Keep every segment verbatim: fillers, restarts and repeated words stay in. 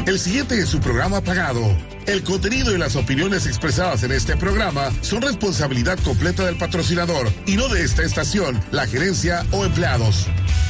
El siguiente es su programa pagado. El contenido y las opiniones expresadas en este programa son responsabilidad completa del patrocinador y no de esta estación, la gerencia o empleados.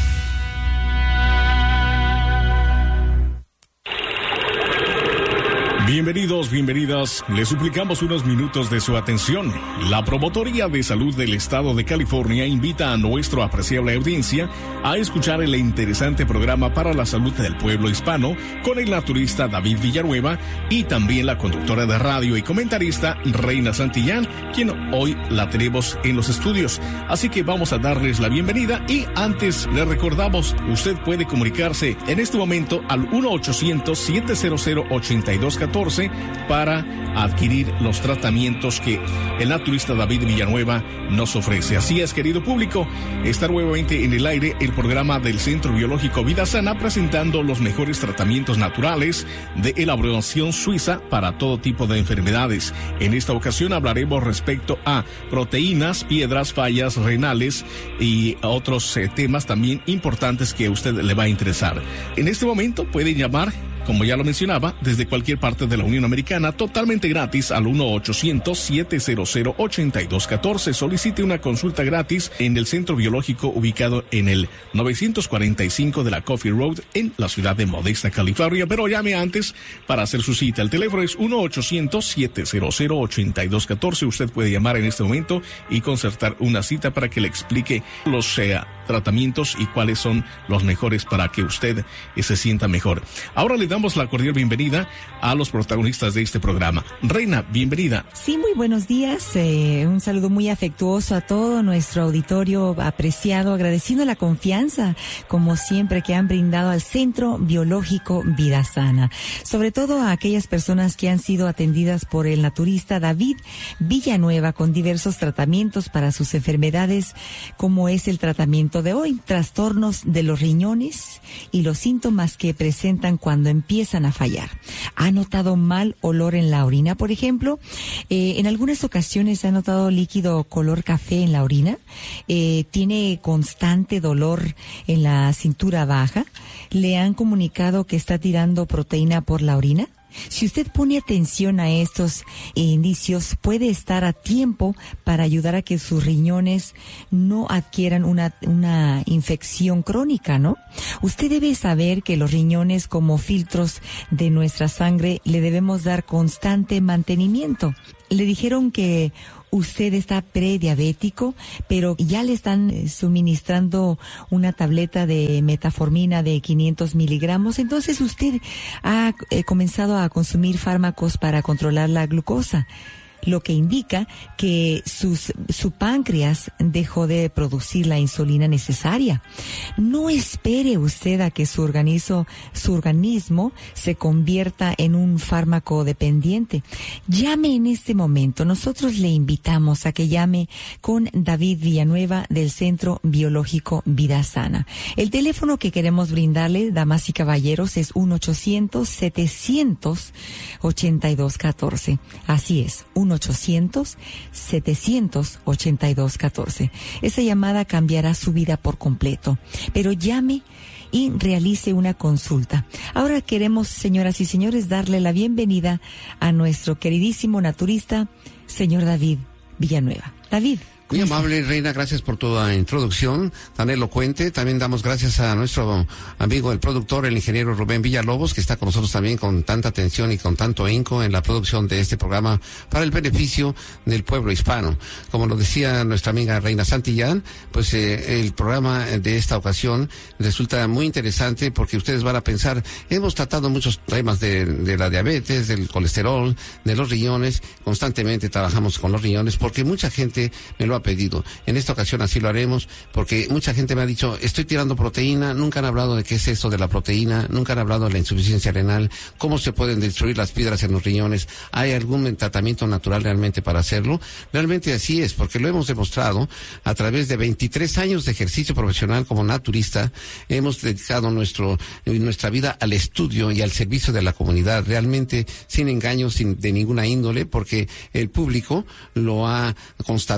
Bienvenidos, bienvenidas. Les suplicamos unos minutos de su atención. La Promotoría de Salud del Estado de California invita a nuestra apreciable audiencia a escuchar el interesante programa para la salud del pueblo hispano con el naturista David Villanueva y también la conductora de radio y comentarista Reina Santillán, quien hoy la tenemos en los estudios. Así que vamos a darles la bienvenida y antes le recordamos, usted puede comunicarse en este momento al uno ochocientos, siete cero cero, ocho dos uno cuatro para adquirir los tratamientos que el naturista David Villanueva nos ofrece. Así es, querido público, está nuevamente en el aire el programa del Centro Biológico Vida Sana presentando los mejores tratamientos naturales de elaboración suiza para todo tipo de enfermedades. En esta ocasión hablaremos respecto a proteínas, piedras, fallas renales y otros eh, temas también importantes que a usted le va a interesar. En este momento puede llamar, como ya lo mencionaba, desde cualquier parte de la Unión Americana, totalmente gratis al uno ochocientos, siete cero cero, ocho dos uno cuatro. Solicite una consulta gratis en el Centro Biológico ubicado en el novecientos cuarenta y cinco de la Coffee Road en la ciudad de Modesto, California. Pero llame antes para hacer su cita. El teléfono es uno ochocientos, siete cero cero, ocho dos uno cuatro. Usted puede llamar en este momento y concertar una cita para que le explique los eh, tratamientos y cuáles son los mejores para que usted eh, se sienta mejor. Ahora le damos la cordial bienvenida a los protagonistas de este programa. Reina, bienvenida. Sí, muy buenos días. Eh, un saludo muy afectuoso a todo nuestro auditorio apreciado, agradeciendo la confianza, como siempre, que han brindado al Centro Biológico Vida Sana. Sobre todo a aquellas personas que han sido atendidas por el naturista David Villanueva con diversos tratamientos para sus enfermedades, como es el tratamiento de hoy, trastornos de los riñones y los síntomas que presentan cuando empiezan a fallar. ¿Ha notado mal olor en la orina, por ejemplo? Eh, en algunas ocasiones ha notado líquido color café en la orina. Eh, ¿Tiene constante dolor en la cintura baja? ¿Le han comunicado que está tirando proteína por la orina? Si usted pone atención a estos indicios, puede estar a tiempo para ayudar a que sus riñones no adquieran una, una infección crónica, ¿no? Usted debe saber que los riñones, como filtros de nuestra sangre, le debemos dar constante mantenimiento. Le dijeron que usted está prediabético, pero ya le están suministrando una tableta de metformina de quinientos miligramos. Entonces usted ha eh, comenzado a consumir fármacos para controlar la glucosa, lo que indica que sus, su páncreas dejó de producir la insulina necesaria. No espere usted a que su organismo, su organismo se convierta en un fármaco dependiente. Llame en este momento. Nosotros le invitamos a que llame con David Villanueva del Centro Biológico Vida Sana. El teléfono que queremos brindarle, damas y caballeros, es uno ochocientos, setecientos, ochenta y dos catorce. Así es, uno ochocientos, setecientos, ochenta y dos catorce. Esa llamada cambiará su vida por completo. Pero llame y realice una consulta. Ahora queremos, señoras y señores, darle la bienvenida a nuestro queridísimo naturista, señor David Villanueva. David. Muy amable, Reina, gracias por tu introducción tan elocuente. También damos gracias a nuestro amigo, el productor, el ingeniero Rubén Villalobos, que está con nosotros también con tanta atención y con tanto ahínco en la producción de este programa para el beneficio del pueblo hispano. Como lo decía nuestra amiga Reina Santillán, pues eh, el programa de esta ocasión resulta muy interesante porque ustedes van a pensar, hemos tratado muchos temas de, de la diabetes, del colesterol, de los riñones, constantemente trabajamos con los riñones porque mucha gente me lo ha pedido. En esta ocasión así lo haremos porque mucha gente me ha dicho, estoy tirando proteína, nunca han hablado de qué es eso de la proteína, nunca han hablado de la insuficiencia renal, cómo se pueden destruir las piedras en los riñones, ¿hay algún tratamiento natural realmente para hacerlo? Realmente así es, porque lo hemos demostrado a través de veintitrés años de ejercicio profesional como naturista. Hemos dedicado nuestro nuestra vida al estudio y al servicio de la comunidad, realmente sin engaños, sin de ninguna índole, porque el público lo ha constatado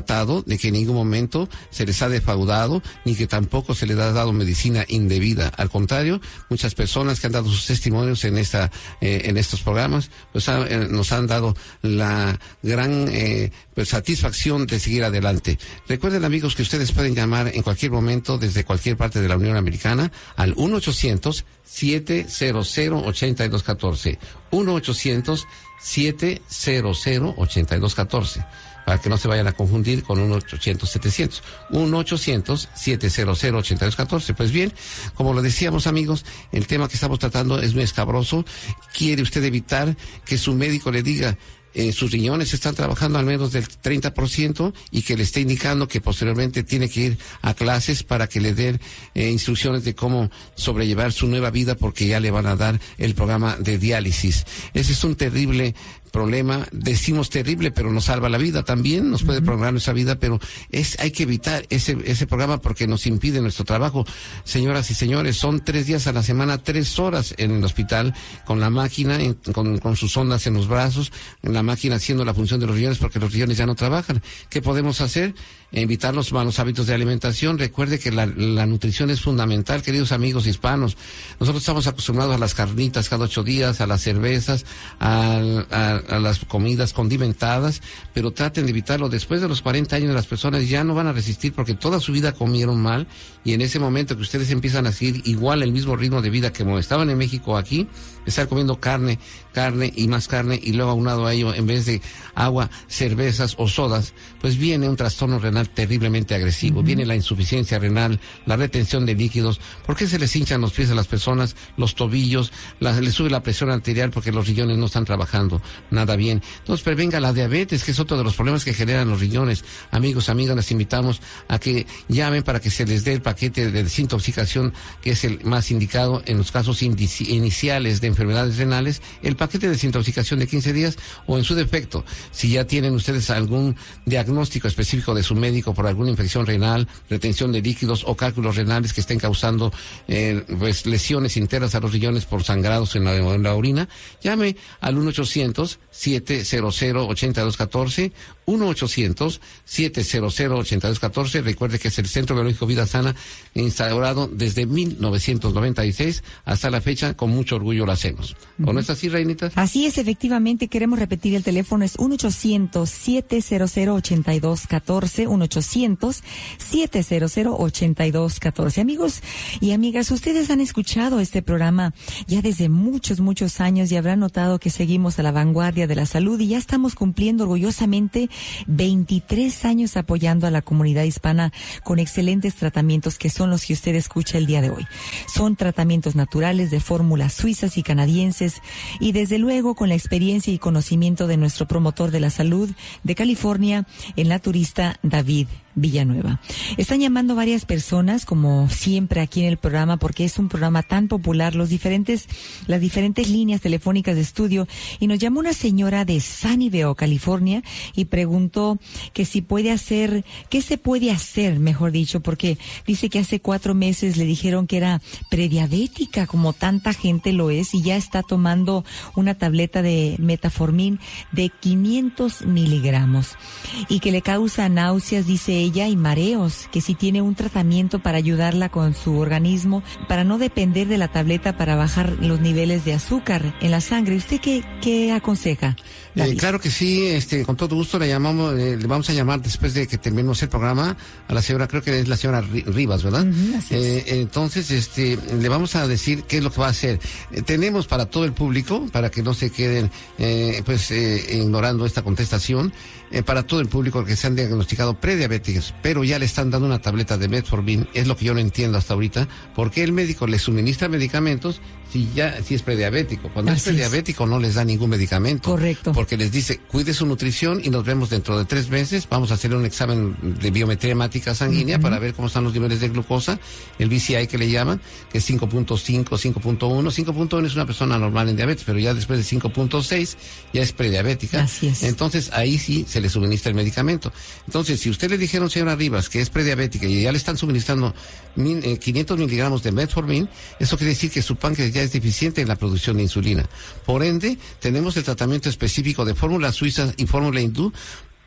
de que en ningún momento se les ha defraudado, ni que tampoco se les ha dado medicina indebida. Al contrario, muchas personas que han dado sus testimonios en esta, eh, en estos programas, pues ha, eh, nos han dado la gran eh, pues, satisfacción de seguir adelante. Recuerden, amigos, que ustedes pueden llamar en cualquier momento desde cualquier parte de la Unión Americana al uno ochocientos siete cero cero ocho dos uno cuatro, uno ochocientos siete cero cero ocho dos uno cuatro, para que no se vayan a confundir con uno ochocientos setecientos, uno ochocientos siete cero cero ocho dos uno cuatro. Pues bien, como lo decíamos, amigos, el tema que estamos tratando es muy escabroso. ¿Quiere usted evitar que su médico le diga Eh, sus riñones están trabajando al menos del treinta por ciento y que le esté indicando que posteriormente tiene que ir a clases para que le den eh, instrucciones de cómo sobrellevar su nueva vida, porque ya le van a dar el programa de diálisis? Ese es un terrible problema. Decimos terrible, pero nos salva la vida también, nos puede uh-huh. prolongar nuestra vida, pero es hay que evitar ese ese programa porque nos impide nuestro trabajo. Señoras y señores, son tres días a la semana, tres horas en el hospital, con la máquina, en, con, con sus ondas en los brazos, en la máquina haciendo la función de los riñones, porque los riñones ya no trabajan. ¿Qué podemos hacer? Evitar los malos hábitos de alimentación. Recuerde que la, la nutrición es fundamental, queridos amigos hispanos. Nosotros estamos acostumbrados a las carnitas cada ocho días, a las cervezas, a, a, a las comidas condimentadas, pero traten de evitarlo. Después de los cuarenta años las personas ya no van a resistir porque toda su vida comieron mal, y en ese momento que ustedes empiezan a seguir igual el mismo ritmo de vida que como estaban en México aquí, estar comiendo carne, carne y más carne, y luego aunado a ello, en vez de agua, cervezas o sodas, pues viene un trastorno renal terriblemente agresivo. Uh-huh. Viene la insuficiencia renal, la retención de líquidos. ¿Por qué se les hinchan los pies a las personas, los tobillos? La, les sube la presión arterial porque los riñones no están trabajando nada bien. Entonces prevenga la diabetes, que es otro de los problemas que generan los riñones. Amigos, amigas, les invitamos a que llamen para que se les dé el paquete de desintoxicación, que es el más indicado en los casos indici- iniciales de enfermedades renales, el paquete de desintoxicación de quince días, o en su defecto, si ya tienen ustedes algún diagnóstico específico de su médico por alguna infección renal, retención de líquidos o cálculos renales que estén causando eh, pues lesiones internas a los riñones por sangrados en la, en la orina, llame al uno ochocientos siete cero cero ocho dos uno cuatro, uno ochocientos siete cero cero ocho dos uno cuatro. Recuerde que es el Centro Biológico Vida Sana, instaurado desde mil novecientos noventa y seis hasta la fecha. Con mucho orgullo lo hacemos. ¿O uh-huh. no es así, Reinita? Así es, efectivamente. Queremos repetir el teléfono, es uno ochocientos siete cero cero ocho dos uno cuatro, uno ochocientos siete cero cero ocho dos uno cuatro. Amigos y amigas, ustedes han escuchado este programa ya desde muchos, muchos años y habrán notado que seguimos a la vanguardia de la salud, y ya estamos cumpliendo orgullosamente veintitrés años apoyando a la comunidad hispana con excelentes tratamientos que son los que usted escucha el día de hoy. Son tratamientos naturales de fórmulas suizas y canadienses, y desde luego con la experiencia y conocimiento de nuestro promotor de la salud de California, el naturista David Villanueva. Están llamando varias personas, como siempre aquí en el programa, porque es un programa tan popular, los diferentes, las diferentes líneas telefónicas de estudio, y nos llamó una señora de Sunnyvale, California, y preguntó que si puede hacer, qué se puede hacer, mejor dicho, porque dice que hace cuatro meses le dijeron que era prediabética, como tanta gente lo es, y ya está tomando una tableta de metformin de quinientos miligramos, y que le causa náuseas, dice ella, y mareos, que si tiene un tratamiento para ayudarla con su organismo, para no depender de la tableta para bajar los niveles de azúcar en la sangre. ¿Usted qué, qué aconseja? Eh, claro que sí, este, con todo gusto le llamamos, eh, le vamos a llamar después de que terminemos el programa a la señora, creo que es la señora Rivas, ¿verdad? Uh-huh, así es. Eh, entonces, este, le vamos a decir qué es lo que va a hacer. Eh, tenemos para todo el público, para que no se queden, eh, pues, eh, ignorando esta contestación, eh, para todo el público que se han diagnosticado prediabéticos, pero ya le están dando una tableta de metformin. Es lo que yo no entiendo hasta ahorita, ¿por qué el médico le suministra medicamentos si ya, si es prediabético? Cuando Así es prediabético es. No les da ningún medicamento. Correcto. Porque les dice, cuide su nutrición y nos vemos dentro de tres meses. Vamos a hacer un examen de biometría hemática sanguínea uh-huh. para ver cómo están los niveles de glucosa, el B C I que le llaman, que es cinco punto cinco, cinco punto uno. cinco punto uno es una persona normal en diabetes, pero ya después de cinco punto seis ya es prediabética. Así es. Entonces ahí sí se le suministra el medicamento. Entonces, si usted le dijeron, señora Rivas, que es prediabética y ya le están suministrando min, eh, quinientos miligramos de metformin, eso quiere decir que su páncreas ya es deficiente en la producción de insulina. Por ende, tenemos el tratamiento específico de fórmula suiza y fórmula hindú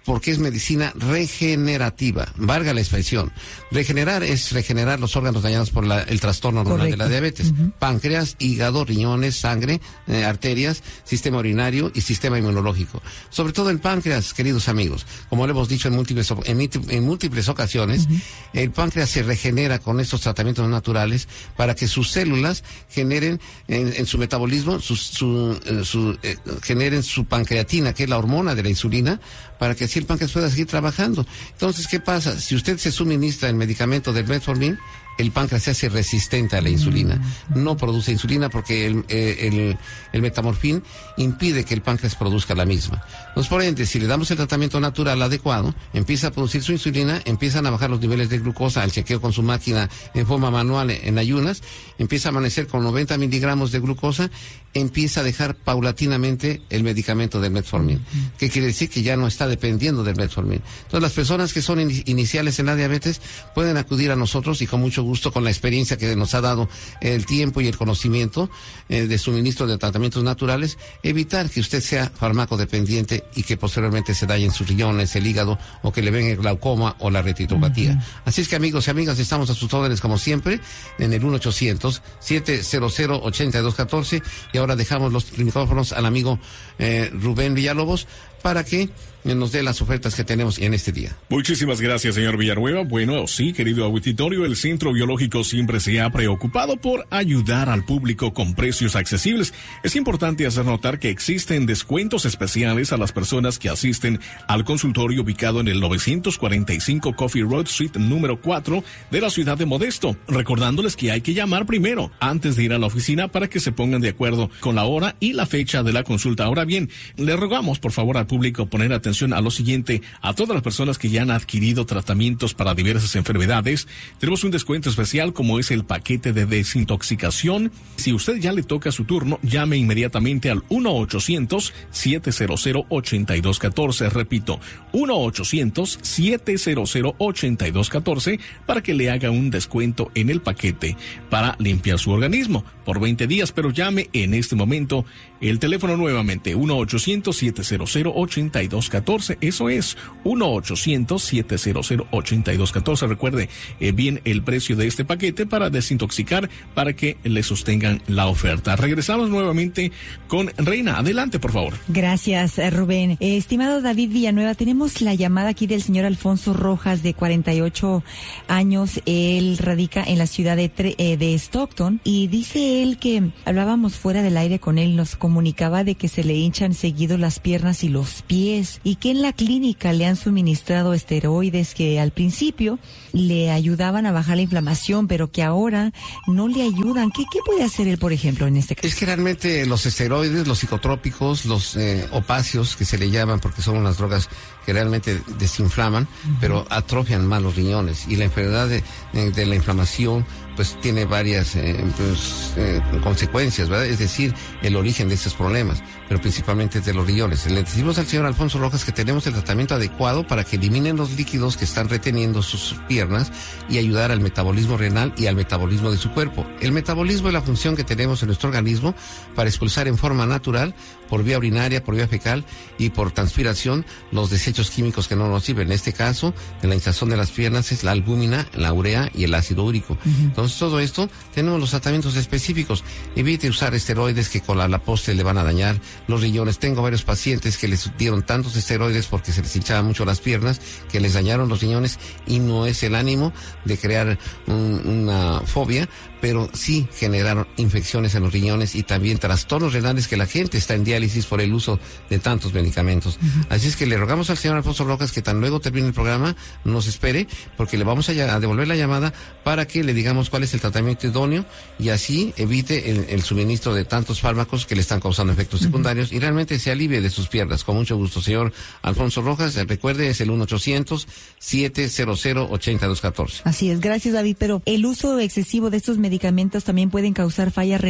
porque es medicina regenerativa, valga la expresión. Regenerar es regenerar los órganos dañados por la, el trastorno hormonal de la diabetes. Uh-huh. Páncreas, hígado, riñones, sangre, eh, arterias, sistema urinario y sistema inmunológico. Sobre todo el páncreas, queridos amigos. Como lo hemos dicho en múltiples, en, en múltiples ocasiones, uh-huh. el páncreas se regenera con estos tratamientos naturales para que sus células generen en, en su metabolismo, su, su, su, eh, generen su pancreatina, que es la hormona de la insulina, para que así el páncreas pueda seguir trabajando. Entonces, ¿qué pasa? Si usted se suministra el medicamento del metformin, el páncreas se hace resistente a la insulina. No produce insulina porque el, el, el metamorfín impide que el páncreas produzca la misma. Entonces, por ende, si le damos el tratamiento natural adecuado, empieza a producir su insulina, empiezan a bajar los niveles de glucosa al chequeo con su máquina en forma manual en ayunas, empieza a amanecer con noventa miligramos de glucosa, empieza a dejar paulatinamente el medicamento del metformin. ¿Qué quiere decir? Que ya no está dependiendo del metformin. Entonces, las personas que son in- iniciales en la diabetes pueden acudir a nosotros y con mucho gusto, con la experiencia que nos ha dado el tiempo y el conocimiento eh, de suministro de tratamientos naturales, evitar que usted sea farmacodependiente y que posteriormente se dañen sus riñones, el hígado, o que le venga el glaucoma o la retinopatía. Uh-huh. Así es que, amigos y amigas, estamos a sus órdenes como siempre en el uno ochocientos, siete cero cero, ocho dos uno cuatro, y ahora dejamos los micrófonos al amigo eh, Rubén Villalobos para que nos dé las ofertas que tenemos en este día. Muchísimas gracias, señor Villanueva. Bueno, sí, querido auditorio, el Centro Biológico siempre se ha preocupado por ayudar al público con precios accesibles. Es importante hacer notar que existen descuentos especiales a las personas que asisten al consultorio ubicado en el novecientos cuarenta y cinco Coffee Road Suite número cuatro de la ciudad de Modesto, recordándoles que hay que llamar primero antes de ir a la oficina para que se pongan de acuerdo con la hora y la fecha de la consulta. Ahora bien, le rogamos por favor al público poner atención a lo siguiente: a todas las personas que ya han adquirido tratamientos para diversas enfermedades, tenemos un descuento especial como es el paquete de desintoxicación. Si usted ya le toca su turno, llame inmediatamente al uno ochocientos, siete cero cero, ocho dos uno cuatro, repito, uno ochocientos, siete cero cero, ocho dos uno cuatro, para que le haga un descuento en el paquete para limpiar su organismo por veinte días, pero llame en este momento. El teléfono nuevamente, uno ochocientos, siete cero cero, ocho dos uno cuatro, eso es, uno ochocientos, siete cero cero, ocho dos uno cuatro. Recuerde eh, bien el precio de este paquete para desintoxicar, para que le sostengan la oferta. Regresamos nuevamente con Reina. Adelante, por favor. Gracias, Rubén. Eh, estimado David Villanueva, tenemos la llamada aquí del señor Alfonso Rojas, de cuarenta y ocho años. Él radica en la ciudad de, eh, de Stockton, y dice él que hablábamos fuera del aire con él, nos comunicaba de que se le hinchan seguido las piernas y los pies, y que en la clínica le han suministrado esteroides que al principio le ayudaban a bajar la inflamación, pero que ahora no le ayudan. ¿Qué, qué puede hacer él, por ejemplo, en este caso? Es que realmente los esteroides, los psicotrópicos, los eh, opáceos, que se le llaman porque son unas drogas que realmente desinflaman, uh-huh. pero atrofian más los riñones, y la enfermedad de, de la inflamación pues tiene varias eh, pues, eh, consecuencias, ¿verdad? Es decir, el origen de estos problemas, pero principalmente de los riñones. Le decimos al señor Alfonso Rojas que tenemos el tratamiento adecuado para que eliminen los líquidos que están reteniendo sus piernas y ayudar al metabolismo renal y al metabolismo de su cuerpo. El metabolismo es la función que tenemos en nuestro organismo para expulsar en forma natural, por vía urinaria, por vía fecal y por transpiración, los desechos químicos que no nos sirven. En este caso, en la hinchazón de las piernas es la albúmina, la urea y el ácido úrico. Uh-huh. Entonces, todo esto, tenemos los tratamientos específicos. Evite usar esteroides que con la, la postre le van a dañar los riñones. Tengo varios pacientes que les dieron tantos esteroides porque se les hinchaban mucho las piernas, que les dañaron los riñones, y no es el ánimo de crear un, una fobia, pero sí generaron infecciones en los riñones y también trastornos renales, que la gente está en diálisis por el uso de tantos medicamentos. Uh-huh. Así es que le rogamos al señor Alfonso Rojas que tan luego termine el programa nos espere, porque le vamos a, a devolver la llamada para que le digamos cuál es el tratamiento idóneo, y así evite el, el suministro de tantos fármacos que le están causando efectos uh-huh. secundarios, y realmente se alivie de sus piernas. Con mucho gusto, señor Alfonso Rojas. Recuerde, es el uno ochocientos, siete cero cero, ocho dos uno cuatro. Así es, gracias, David. Pero ¿el uso excesivo de estos medicamentos también pueden causar falla renal?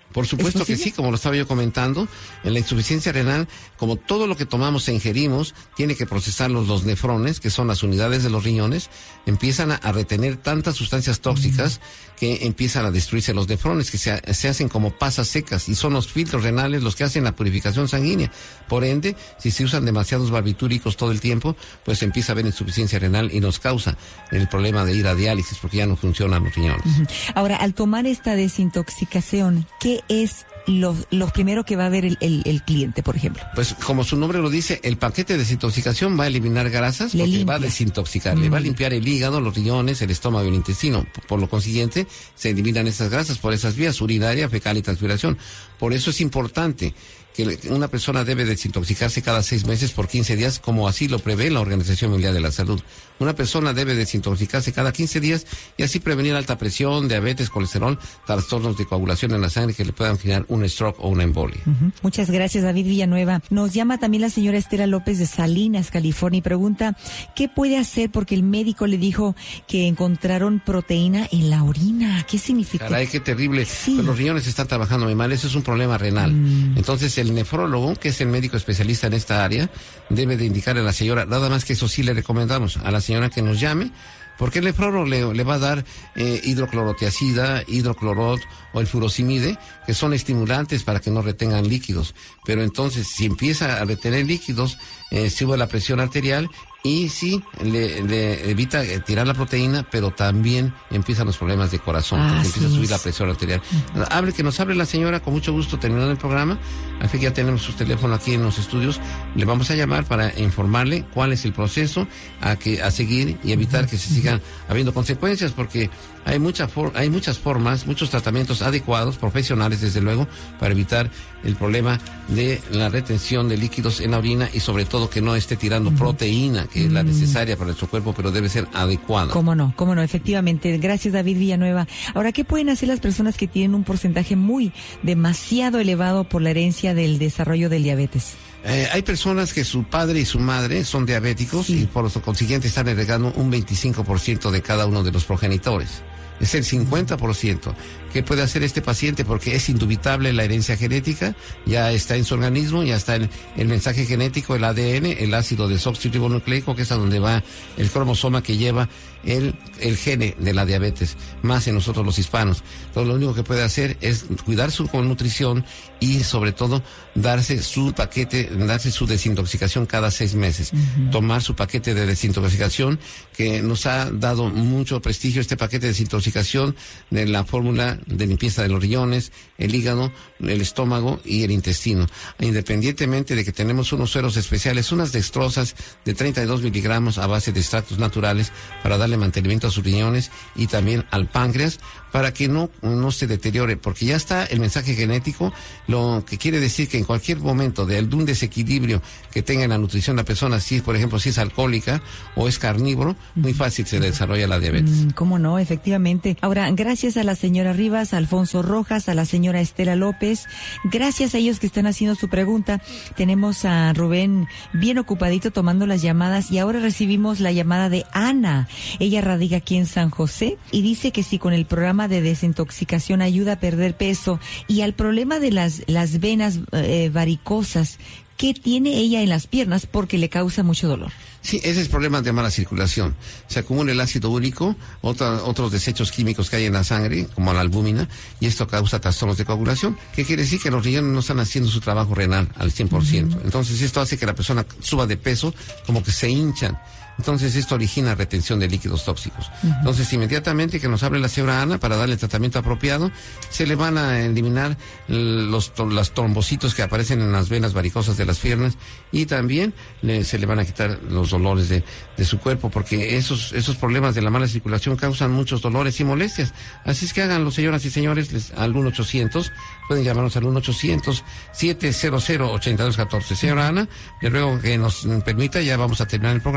Por supuesto que sí, como lo estaba yo comentando, en la insuficiencia renal, como todo lo que tomamos e ingerimos, tiene que procesarlos los nefrones, que son las unidades de los riñones, empiezan a, a retener tantas sustancias tóxicas mm. que empiezan a destruirse los nefrones, que se, se hacen como pasas secas, y son los filtros renales los que hacen la purificación sanguínea. Por ende, si se usan demasiados barbitúricos todo el tiempo, pues empieza a haber insuficiencia renal y nos causa el problema de ir a diálisis porque ya no funcionan los riñones. Uh-huh. Ahora, al tomar esta desintoxicación, ¿qué es lo, lo primero que va a ver el, el, el cliente, por ejemplo? Pues como su nombre lo dice, el paquete de desintoxicación va a eliminar grasas, le porque limpia. va a desintoxicar, mm. le va a limpiar el hígado, los riñones, el estómago y el intestino. Por lo consiguiente, se eliminan esas grasas por esas vías, urinaria, fecal y transpiración. Por eso es importante que una persona debe desintoxicarse cada seis meses por quince días, como así lo prevé la Organización Mundial de la Salud. Una persona debe desintoxicarse cada quince días y así prevenir alta presión, diabetes, colesterol, trastornos de coagulación en la sangre que le puedan generar un stroke o una embolia. Uh-huh. Muchas gracias, David Villanueva. Nos llama también la señora Estela López de Salinas, California, y pregunta, ¿qué puede hacer? Porque el médico le dijo que encontraron proteína en la orina. ¿Qué significa? Caray, qué terrible. Sí. Pues los riñones están trabajando muy mal. Eso es un problema renal. Mm. Entonces, el nefrólogo, que es el médico especialista en esta área, debe de indicarle a la señora, nada más que eso sí le recomendamos a la señora que nos llame, porque el nefrólogo le, le va a dar eh, hidroclorotiazida, hidroclorot o el furosemide, que son estimulantes para que no retengan líquidos. Pero entonces, si empieza a retener líquidos, eh, sube la presión arterial y sí, le, le evita eh, tirar la proteína, pero también empiezan los problemas de corazón, ah, porque empieza a subir la presión arterial. Uh-huh. Hable, que nos hable la señora, con mucho gusto, terminando el programa. Al fin, ya tenemos su teléfono aquí en los estudios. Le vamos a llamar para informarle cuál es el proceso a que a seguir y evitar que se sigan habiendo consecuencias, porque hay mucha for, hay muchas formas, muchos tratamientos adecuados, profesionales desde luego, para evitar el problema de la retención de líquidos en la orina y sobre todo que no esté tirando mm. proteína, que mm. es la necesaria para nuestro cuerpo, pero debe ser adecuada. Cómo no, cómo no, efectivamente. Gracias, David Villanueva. Ahora, ¿qué pueden hacer las personas que tienen un porcentaje muy, demasiado elevado por la herencia del desarrollo del diabetes? Eh, hay personas que su padre y su madre son diabéticos sí. y por lo consiguiente están heredando un veinticinco por ciento de cada uno de los progenitores. Es el cincuenta por ciento. ¿Qué puede hacer este paciente? Porque es indubitable la herencia genética, ya está en su organismo, ya está el, el mensaje genético, el A D N, el ácido desoxirribonucleico, que es a donde va el cromosoma que lleva el, el gene de la diabetes, más en nosotros los hispanos. Entonces lo único que puede hacer es cuidar su nutrición y sobre todo darse su paquete, darse su desintoxicación cada seis meses. Uh-huh. Tomar su paquete de desintoxicación, que nos ha dado mucho prestigio este paquete de desintoxicación de la fórmula de limpieza de los riñones, el hígado, el estómago y el intestino. Independientemente de que tenemos unos sueros especiales, unas dextrosas de treinta y dos miligramos a base de extractos naturales para darle mantenimiento a sus riñones y también al páncreas para que no, no se deteriore, porque ya está el mensaje genético, lo que quiere decir que en cualquier momento de algún desequilibrio que tenga en la nutrición la persona, si por ejemplo si es alcohólica o es carnívoro, muy fácil se desarrolla la diabetes. ¿Cómo no? Efectivamente. Ahora, gracias a la señora Rivas, a Alfonso Rojas, a la señora Estela López, gracias a ellos que están haciendo su pregunta, tenemos a Rubén bien ocupadito tomando las llamadas y ahora recibimos la llamada de Ana. Ella radica aquí en San José y dice que si con el programa de desintoxicación ayuda a perder peso y al problema de las, las venas eh, varicosas, ¿qué tiene ella en las piernas? Porque le causa mucho dolor. Sí, ese es el problema de mala circulación. Se acumula el ácido úrico, otra, otros desechos químicos que hay en la sangre, como la albúmina, y esto causa trastornos de coagulación. ¿Qué quiere decir? Que los riñones no están haciendo su trabajo renal al cien por ciento. Uh-huh. Entonces esto hace que la persona suba de peso, como que se hinchan. Entonces esto origina retención de líquidos tóxicos. Uh-huh. Entonces inmediatamente que nos hable la señora Ana para darle el tratamiento apropiado, se le van a eliminar los, los trombocitos que aparecen en las venas varicosas de las piernas y también le, se le van a quitar los dolores de, de su cuerpo, porque esos, esos problemas de la mala circulación causan muchos dolores y molestias. Así es que háganlo, señoras y señores, les, al uno ochocientos, pueden llamarnos al uno ochocientos, siete cero cero, ocho dos uno cuatro. Señora Ana, le ruego que nos permita, ya vamos a terminar el programa,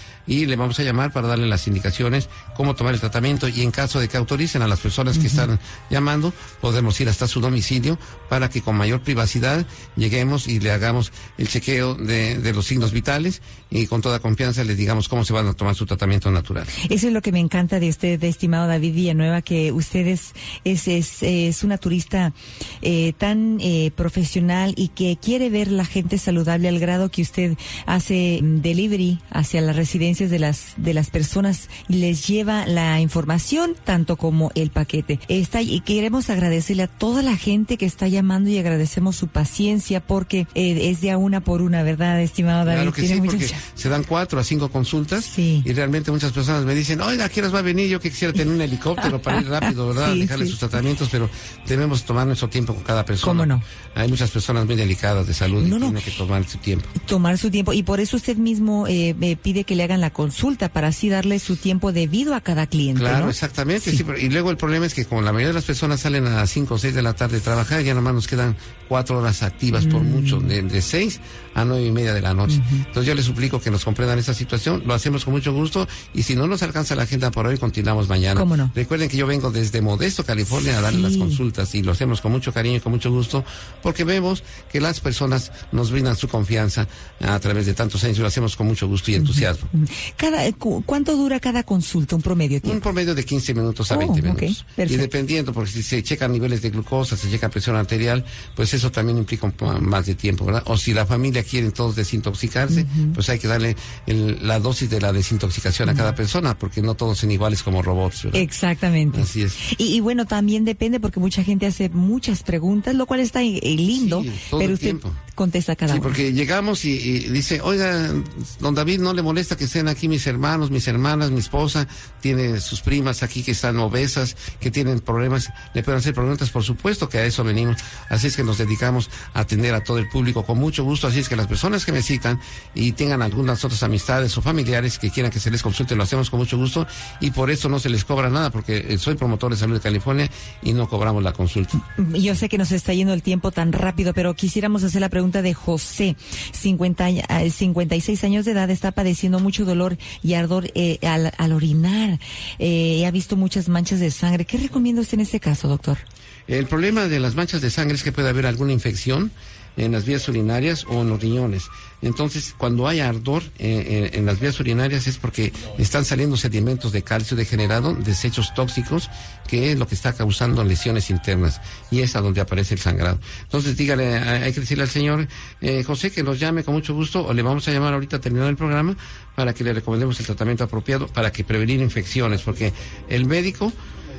y le vamos a llamar para darle las indicaciones cómo tomar el tratamiento, y en caso de que autoricen a las personas que uh-huh. están llamando, podemos ir hasta su domicilio para que con mayor privacidad lleguemos y le hagamos el chequeo de, de los signos vitales, y con toda confianza les digamos cómo se van a tomar su tratamiento natural. Eso es lo que me encanta de usted, estimado David Villanueva, que usted es, es, es, es una turista eh, tan eh, profesional y que quiere ver la gente saludable al grado que usted hace delivery hacia las residencias de las de las personas y les lleva la información tanto como el paquete. Está, y queremos agradecerle a toda la gente que está llamando y agradecemos su paciencia porque eh, es de a una por una, ¿verdad, estimado David? Claro que sí, porque muchas... se dan cuatro a cinco consultas sí. y realmente muchas personas me dicen, oiga, ¿a qué horas va a venir? Yo que quisiera tener un helicóptero para ir rápido, ¿verdad? Sí, dejarle sí. sus tratamientos, pero debemos tomar nuestro tiempo con cada persona. ¿Cómo no? Hay muchas personas muy delicadas de salud no, y no. tienen que tomar su tiempo. Tomar su tiempo, y por eso usted mismo eh, eh, pide que le hagan la consulta, para así darle su tiempo debido a cada cliente, Claro, ¿no? exactamente. Sí. Sí, y luego el problema es que como la mayoría de las personas salen a las cinco o seis de la tarde a trabajar, ya nomás nos quedan cuatro horas activas mm. por mucho, de, de seis a nueve y media de la noche. Uh-huh. Entonces yo les suplico que nos comprendan esa situación, lo hacemos con mucho gusto, y si no nos alcanza la agenda por hoy, continuamos mañana. ¿Cómo no? Recuerden que yo vengo desde Modesto, California, a darle sí. las consultas, y lo hacemos con mucho cariño y con mucho gusto, porque vemos que las personas nos brindan su confianza a través de tantos años, y lo hacemos con mucho gusto y entusiasmo. Uh-huh. Cada, cu- ¿Cuánto dura cada consulta? ¿Un promedio de tiempo? Un promedio de quince minutos a oh, veinte minutos. Okay, y dependiendo, porque si se checan niveles de glucosa, se checa presión arterial, pues eso también implica un poco más de tiempo, ¿verdad? O si la familia quiere todos desintoxicarse, uh-huh. pues hay que darle el, la dosis de la desintoxicación uh-huh. a cada persona, porque no todos son iguales como robots, ¿verdad? Exactamente. Así es. Y, y bueno, también depende, porque mucha gente hace muchas preguntas, lo cual está eh, lindo, sí, todo pero el usted tiempo. Contesta cada sí, uno. Porque llegamos y, y dice, oiga, don David, ¿no le molesta que estén aquí mis hermanos, mis hermanas, mi esposa? Tiene sus primas aquí que están obesas, que tienen problemas, le pueden hacer preguntas, por supuesto que a eso venimos. Así es que nos dedicamos a atender a todo el público con mucho gusto. Así es que las personas que me citan y tengan algunas otras amistades o familiares que quieran que se les consulte, lo hacemos con mucho gusto, y por eso no se les cobra nada, porque soy promotor de salud de California y no cobramos la consulta. Yo sé que nos está yendo el tiempo tan rápido, pero quisiéramos hacer la pregunta de José, cincuenta, cincuenta y seis años de edad, está padeciendo mucho dolor y ardor eh, al, al orinar, eh, ha visto muchas manchas de sangre. ¿Qué recomienda usted en este caso, doctor? El problema de las manchas de sangre es que puede haber alguna infección en las vías urinarias o en los riñones. Entonces, cuando hay ardor eh, en, en las vías urinarias es porque están saliendo sedimentos de calcio degenerado, desechos tóxicos, que es lo que está causando lesiones internas, y es a donde aparece el sangrado. Entonces, dígale, hay que decirle al señor eh, José que nos llame con mucho gusto, o le vamos a llamar ahorita terminado el programa para que le recomendemos el tratamiento apropiado para que prevenir infecciones, porque el médico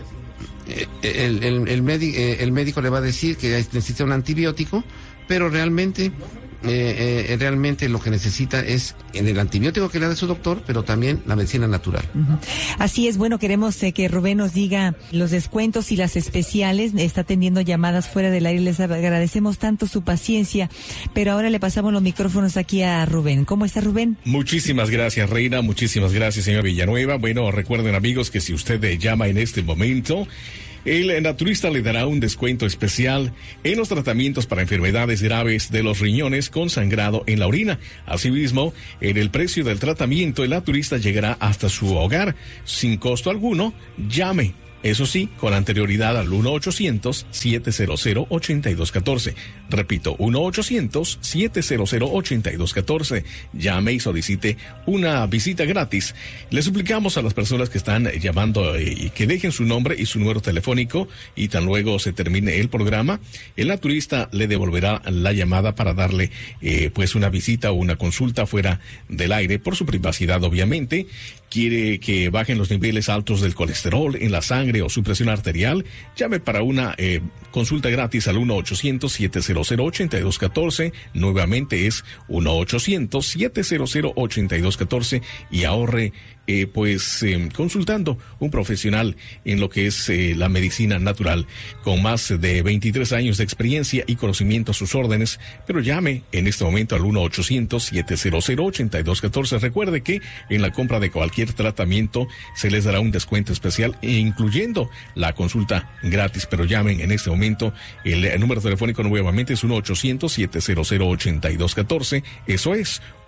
el, el, el, médico, el médico le va a decir que necesita un antibiótico, pero realmente eh, eh, realmente lo que necesita es en el antibiótico que le da su doctor, pero también la medicina natural. Uh-huh. Así es. Bueno, queremos eh, que Rubén nos diga los descuentos y las especiales. Está atendiendo llamadas fuera del aire. Les agradecemos tanto su paciencia, pero ahora le pasamos los micrófonos aquí a Rubén. ¿Cómo está, Rubén? Muchísimas gracias, Reina. Muchísimas gracias, señor Villanueva. Bueno, recuerden, amigos, que si usted llama en este momento, el naturista le dará un descuento especial en los tratamientos para enfermedades graves de los riñones con sangrado en la orina. Asimismo, en el precio del tratamiento, el naturista llegará hasta su hogar sin costo alguno. Llame. Eso sí, con anterioridad al uno ochocientos, siete cero cero, ocho dos uno cuatro. Repito, uno ochocientos, siete cero cero, ocho dos uno cuatro. Llame y solicite una visita gratis. Le suplicamos a las personas que están llamando y que dejen su nombre y su número telefónico, y tan luego se termine el programa, el naturista le devolverá la llamada para darle eh, pues una visita o una consulta fuera del aire, por su privacidad, obviamente. Quiere que bajen los niveles altos del colesterol en la sangre o su presión arterial, llame para una eh, consulta gratis al uno ochocientos, siete cero cero, ocho dos uno cuatro. Nuevamente es uno ochocientos, siete cero cero, ocho dos uno cuatro, y ahorre eh, pues eh, consultando un profesional en lo que es eh, la medicina natural, con más de veintitrés años de experiencia y conocimiento a sus órdenes. Pero llame en este momento al uno ochocientos, siete cero cero, ocho dos uno cuatro. Recuerde que en la compra de cualquier tratamiento se les dará un descuento especial, incluyendo la consulta gratis. Pero llamen en este momento. El, el número telefónico nuevamente es uno ochocientos, siete cero cero, ocho dos uno cuatro. Eso es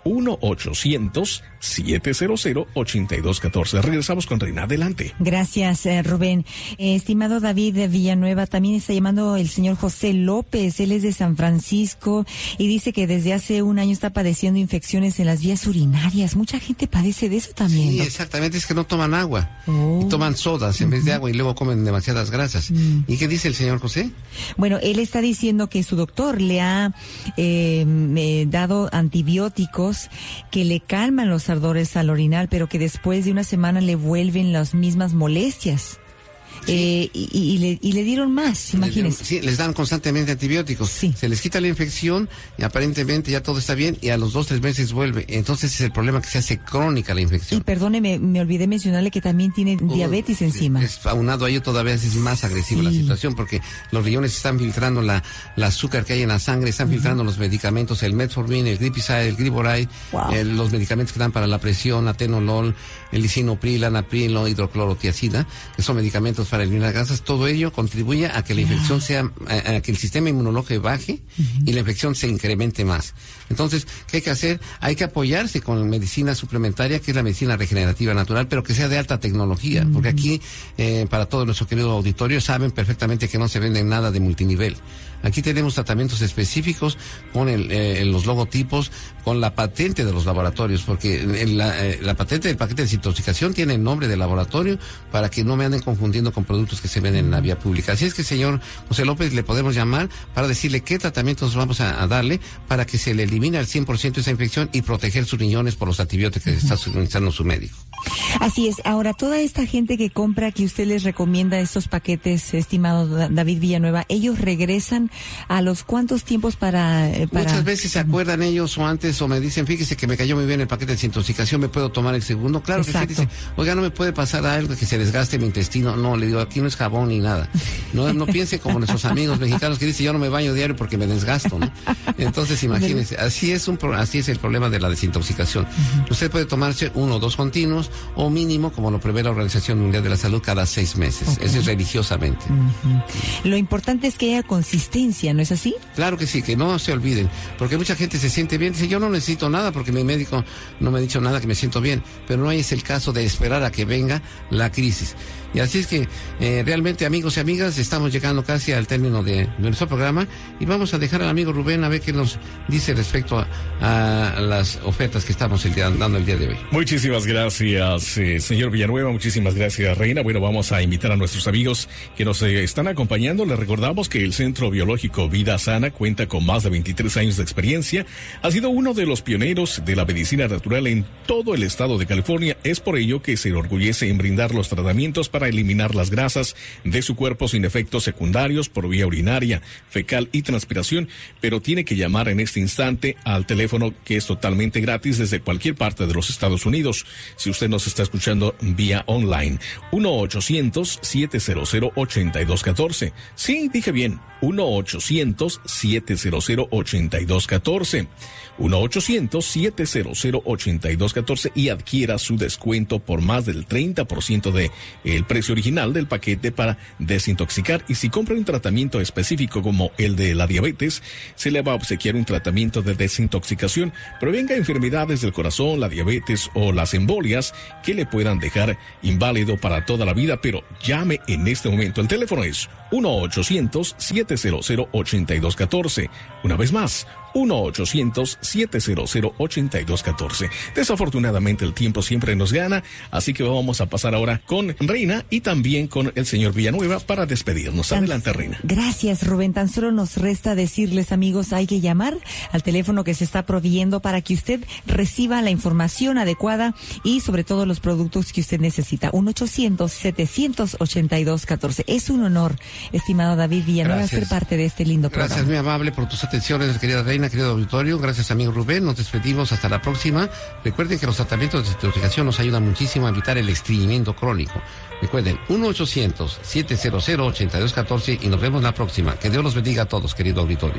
uno ochocientos siete cero cero ocho dos uno cuatro. Regresamos con Reina. Adelante. Gracias, eh, Rubén. Eh, estimado David de Villanueva, también está llamando el señor José López. Él es de San Francisco y dice que desde hace un año está padeciendo infecciones en las vías urinarias. Mucha gente padece de eso también. Sí, ¿no? Exactamente, es que no toman agua. Oh. Y toman sodas en uh-huh. vez de agua y luego comen demasiadas grasas. Uh-huh. ¿Y qué dice el señor José? Bueno, él está diciendo que su doctor le ha eh, eh, dado antibióticos que le calman los ardores al orinar, pero que después de una semana le vuelven las mismas molestias. Sí. Eh, y, y, le, y le dieron más, imagínense. Sí, les dan constantemente antibióticos. Sí. Se les quita la infección y aparentemente ya todo está bien y a los dos, tres meses vuelve. Entonces es el problema, que se hace crónica la infección. Y perdóneme, me olvidé mencionarle que también tiene uh, diabetes encima. Es, aunado a ello todavía es más agresiva sí. la situación, porque los riñones están filtrando la, la azúcar que hay en la sangre, están uh-huh. filtrando los medicamentos, el metformin, el glipizide, el griboride, wow. eh, los medicamentos que dan para la presión, atenolol, el lisinopril, anapril, hidroclorotiazida, que son medicamentos para eliminar grasas. Todo ello contribuye a que la infección sea, a, a que el sistema inmunológico baje uh-huh. y la infección se incremente más. Entonces, ¿qué hay que hacer? Hay que apoyarse con medicina suplementaria, que es la medicina regenerativa natural, pero que sea de alta tecnología, uh-huh. porque aquí, eh, para todo nuestro querido auditorio, saben perfectamente que no se vende nada de multinivel. Aquí tenemos tratamientos específicos con el, eh, los logotipos, con la patente de los laboratorios, porque la, eh, la patente del paquete de desintoxicación tiene el nombre del laboratorio para que no me anden confundiendo con productos que se venden en la vía pública. Así es que, señor José López, le podemos llamar para decirle qué tratamientos vamos a, a darle para que se le elimine al cien por ciento esa infección y proteger sus riñones por los antibióticos que está suministrando su médico. Así es. Ahora, toda esta gente que compra, que usted les recomienda estos paquetes, estimado David Villanueva, ellos regresan a los cuántos tiempos para, eh, para... Muchas veces se acuerdan ellos o antes o me dicen, fíjese que me cayó muy bien el paquete de desintoxicación, ¿me puedo tomar el segundo? Claro Exacto. que sí. Dice, oiga, no me puede pasar algo que se desgaste mi intestino. No, le digo, aquí no es jabón ni nada. No, no piense como nuestros amigos mexicanos que dicen, yo no me baño diario porque me desgasto, ¿no? Entonces, imagínense, así es un así es el problema de la desintoxicación. Uh-huh. Usted puede tomarse uno o dos continuos o mínimo, como lo prevé la Organización Mundial de la Salud, cada seis meses. Okay. Eso es religiosamente. Uh-huh. Lo importante es que haya consistencia, ¿no es así? Claro que sí, que no se olviden, porque mucha gente se siente bien, dice, yo no necesito nada porque mi médico no me ha dicho nada, que me siento bien, pero no es el caso de esperar a que venga la crisis. Y así es que eh, realmente, amigos y amigas, estamos llegando casi al término de, de nuestro programa y vamos a dejar al amigo Rubén a ver qué nos dice respecto a, a las ofertas que estamos el día, dando el día de hoy. Muchísimas gracias, eh, señor Villanueva, muchísimas gracias, Reina. Bueno, vamos a invitar a nuestros amigos que nos eh, están acompañando. Les recordamos que el Centro Biológico Vida Sana cuenta con más de veintitrés años de experiencia. Ha sido uno de los pioneros de la medicina natural en todo el estado de California. Es por ello que se enorgullece en brindar los tratamientos para eliminar las grasas de su cuerpo sin efectos secundarios por vía urinaria, fecal y transpiración, pero tiene que llamar en este instante al teléfono que es totalmente gratis desde cualquier parte de los Estados Unidos. Si usted nos está escuchando vía online, uno ochocientos siete cero cero ocho dos uno cuatro. Sí, dije bien, uno ochocientos siete cero cero ocho dos uno cuatro. uno ochocientos siete cero cero ocho dos uno cuatro y adquiera su descuento por más del treinta por ciento de el precio original del paquete para desintoxicar. Y si compra un tratamiento específico como el de la diabetes, se le va a obsequiar un tratamiento de desintoxicación. Prevenga enfermedades del corazón, la diabetes o las embolias que le puedan dejar inválido para toda la vida, pero llame en este momento. El teléfono es uno ochocientos siete cero cero ocho dos uno cuatro. Una vez más, uno ochocientos siete cero cero ocho dos uno cuatro. Desafortunadamente el tiempo siempre nos gana, así que vamos a pasar ahora con Reina y también con el señor Villanueva para despedirnos. Tan, Adelante, Reina. Gracias, Rubén. Tan solo nos resta decirles, amigos, hay que llamar al teléfono que se está proveyendo para que usted reciba la información adecuada y sobre todo los productos que usted necesita. uno ochocientos setecientos ochenta y dos catorce. Es un honor, estimado David Villanueva, Gracias. ser parte de este lindo programa. Gracias, muy amable por tus atenciones, querida Reina, querido auditorio. Gracias, amigo Rubén. Nos despedimos hasta la próxima. Recuerden que los tratamientos de desintoxicación nos ayudan muchísimo a evitar el estreñimiento crónico. Recuerden, uno ochocientos siete cero cero ocho dos uno cuatro y nos vemos la próxima. Que Dios los bendiga a todos, querido auditorio.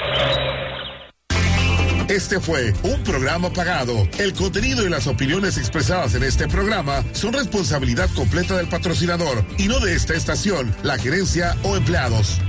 Este fue un programa pagado. El contenido y las opiniones expresadas en este programa son responsabilidad completa del patrocinador y no de esta estación, la gerencia o empleados.